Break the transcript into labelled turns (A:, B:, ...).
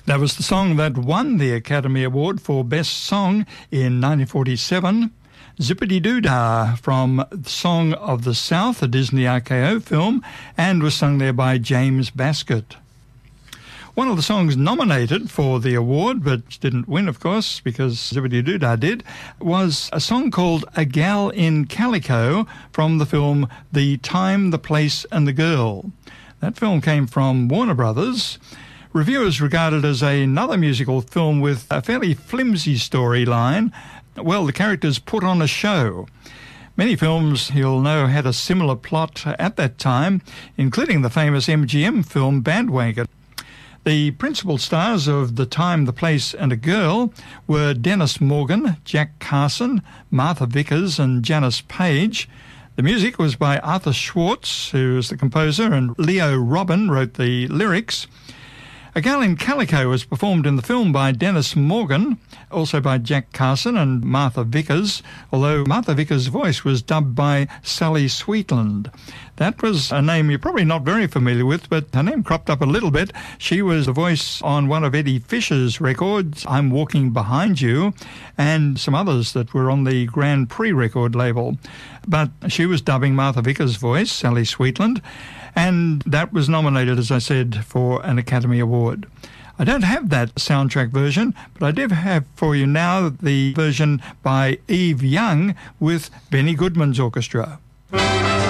A: That was the song that won the Academy Award for Best Song in 1947, Zippity-Doo-Dah from Song of the South, a Disney RKO film, and was sung there by James Baskett. One of the songs nominated for the award, but didn't win, of course, because Zippity-Doo-Dah did, was a song called A Gal in Calico from the film The Time, the Place and the Girl. That film came from Warner Brothers. Reviewers regard it as another musical film with a fairly flimsy storyline. Well, the characters put on a show. Many films, you'll know, had a similar plot at that time, including the famous MGM film Bandwagon. The principal stars of The Time, the Place and a Girl were Dennis Morgan, Jack Carson, Martha Vickers and Janice Page. The music was by Arthur Schwartz, who was the composer, and Leo Robin wrote the lyrics. A Gal in Calico was performed in the film by Dennis Morgan, also by Jack Carson and Martha Vickers, although Martha Vickers' voice was dubbed by Sally Sweetland. That was a name you're probably not very familiar with, but her name cropped up a little bit. She was the voice on one of Eddie Fisher's records, I'm Walking Behind You, and some others that were on the Grand Prix record label. But she was dubbing Martha Vickers' voice, Sally Sweetland, and that was nominated, as I said, for an Academy Award. I don't have that soundtrack version, but I do have for you now the version by Eve Young with Benny Goodman's orchestra.